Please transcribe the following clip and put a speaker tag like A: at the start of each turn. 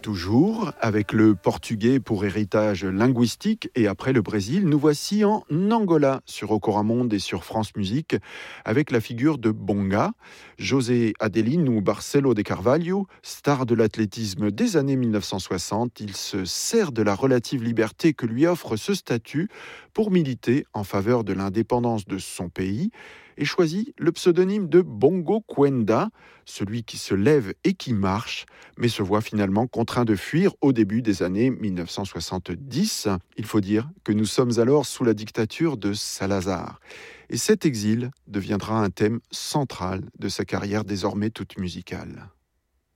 A: Toujours, avec le portugais pour héritage linguistique et après le Brésil, nous voici en Angola sur Ocoramonde et sur France Musique avec la figure de Bonga, José Adelino Barcelo de Carvalho, star de l'athlétisme des années 1960. Il se sert de la relative liberté que lui offre ce statut pour militer en faveur de l'indépendance de son pays et choisit le pseudonyme de Bongo Kwenda, celui qui se lève et qui marche, mais se voit finalement contraint de fuir au début des années 1970. Il faut dire que nous sommes alors sous la dictature de Salazar. Et cet exil deviendra un thème central de sa carrière désormais toute musicale.